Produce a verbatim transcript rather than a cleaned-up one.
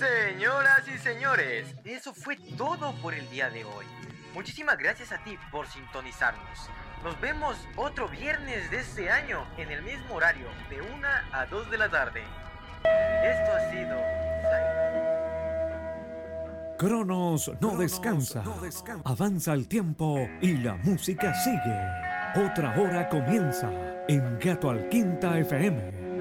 Señoras y señores, eso fue todo por el día de hoy. Muchísimas gracias a ti por sintonizarnos. Nos vemos otro viernes de este año en el mismo horario, de una a dos de la tarde. Esto ha sido Cronos no descansa. Avanza el tiempo y la música sigue. Otra hora comienza en Gato al Quinta F M.